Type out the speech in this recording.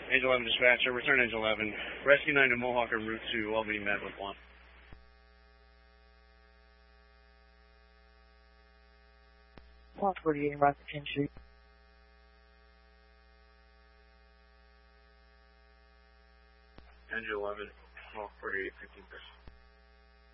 Angel 11 dispatcher, return Angel 11. Rescue 9 to Mohawk en route to Albany met with 1. Mohawk 48 en route to 10th Street. Angel 11, Mohawk 48, 15 first.